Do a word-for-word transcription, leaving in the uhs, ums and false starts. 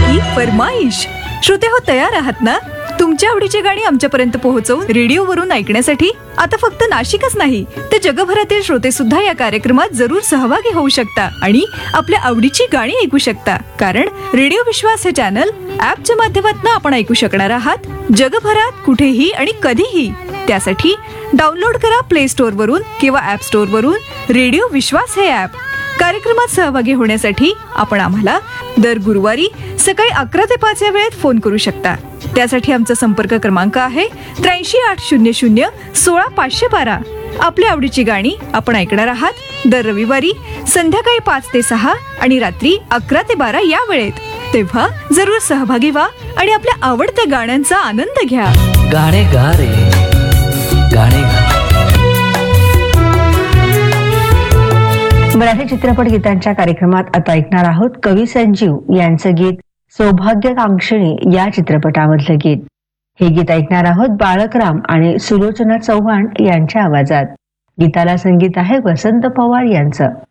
की फरमाईश. श्रोते हो, तयार आहात ना तुमच्या आवडीची गाणी आमच्यापर्यंत पोहोचवून रेडिओवरून ऐकण्यासाठी? आता फक्त नाशिकच नाही तर जगभरातील श्रोते सुद्धा या कार्यक्रमात जरूर सहभागी होऊ शकता आणि आपल्या आवडीची गाणी ऐकू शकता. कारण रेडिओ विश्वास हे चॅनल ऍपच्या माध्यमातून आपण ऐकू शकणार आहात जगभरात कुठेही आणि कधीही. त्यासाठी डाउनलोड करा प्ले स्टोअर वरून किंवा ऍप स्टोअर वरून रेडिओ विश्वास हे ऍप. कार्यक्रमात सहभागी होण्यासाठी आपण आम्हाला दर गुरुवारी सकाळी अकरा ते पाच या वेळेत फोन करू शकता. त्यासाठी आमचा संपर्क क्रमांक आहे त्र्याऐंशी आठ शून्य शून्य सोळा पाचशे बारा. आपल्या आवडीची गाणी आपण ऐकणार आहात दर रविवारी संध्याकाळी पाच ते सहा आणि रात्री अकरा ते बारा या वेळेत. तेव्हा जरूर सहभागी व्हा आणि आपल्या आवडत्या गाण्यांचा आनंद घ्या. गाणे गा रे गाणे गा. मराठी चित्रपट गीतांच्या कार्यक्रमात आता ऐकणार आहोत कवी संजीव यांचं गीत सौभाग्यकांक्षिणी या चित्रपटामधलं गीत. हे गीत ऐकणार आहोत बाळकराम आणि सुलोचना चव्हाण यांच्या आवाजात. गीताला संगीत आहे वसंत पवार यांचं.